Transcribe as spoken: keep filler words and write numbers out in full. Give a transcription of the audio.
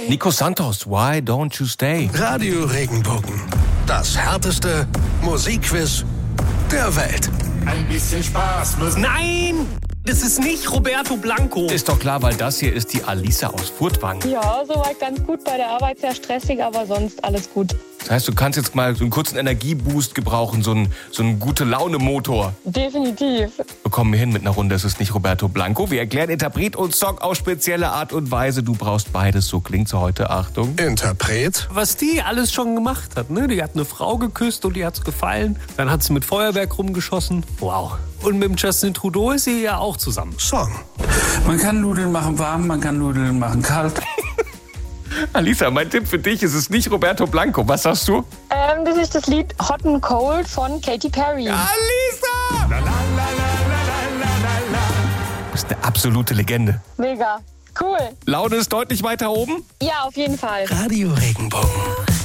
Nico Santos, Why Don't You Stay? Radio Regenbogen. Das härteste Musikquiz der Welt. Ein bisschen Spaß muss... Nein! Das ist nicht Roberto Blanco. Ist doch klar, weil das hier ist die Alisa aus Furtwangen. Ja, soweit ganz gut. Bei der Arbeit sehr stressig, aber sonst alles gut. Das heißt, du kannst jetzt mal so einen kurzen Energieboost gebrauchen, so einen, so einen Gute-Laune-Motor. Definitiv. Bekommen wir hin mit einer Runde, es ist nicht Roberto Blanco. Wir erklären Interpret und Song auf spezielle Art und Weise. Du brauchst beides, so klingt's heute. Achtung. Interpret. Was die alles schon gemacht hat, ne? Die hat eine Frau geküsst und die hat's gefallen. Dann hat sie mit Feuerwerk rumgeschossen. Wow. Und mit dem Justin Trudeau ist sie ja auch zusammen. Song. Man kann Nudeln machen warm, man kann Nudeln machen kalt. Alisa, mein Tipp für dich, es ist nicht Roberto Blanco. Was sagst du? Ähm, das ist das Lied Hot and Cold von Katy Perry. Alisa! Du bist eine absolute Legende. Mega. Cool. Laune ist deutlich weiter oben? Ja, auf jeden Fall. Radio Regenbogen.